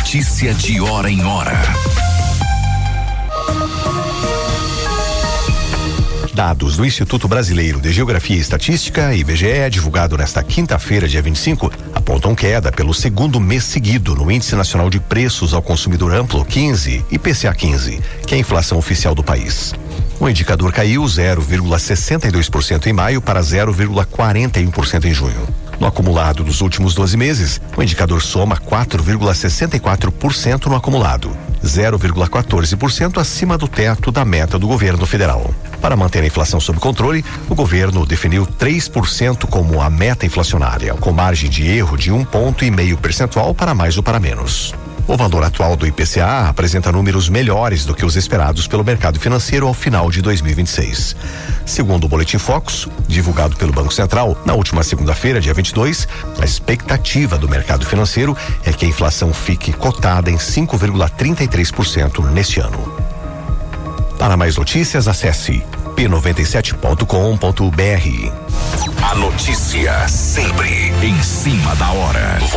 Notícia de hora em hora. Dados do Instituto Brasileiro de Geografia e Estatística, IBGE, divulgado nesta quinta-feira, dia 25, apontam queda pelo segundo mês seguido no Índice Nacional de Preços ao Consumidor Amplo 15 e IPCA 15, que é a inflação oficial do país. O indicador caiu 0,62% em maio para 0,41% em junho. No acumulado dos últimos 12 meses, o indicador soma 4,64% no acumulado, 0,14% acima do teto da meta do governo federal. Para manter a inflação sob controle, o governo definiu 3% como a meta inflacionária, com margem de erro de 1,5 ponto percentual para mais ou para menos. O valor atual do IPCA apresenta números melhores do que os esperados pelo mercado financeiro ao final de 2026. Segundo o Boletim Focus, divulgado pelo Banco Central, na última segunda-feira, dia 22, a expectativa do mercado financeiro é que a inflação fique cotada em 5,33% neste ano. Para mais notícias, acesse p97.com.br. A notícia sempre em cima da hora.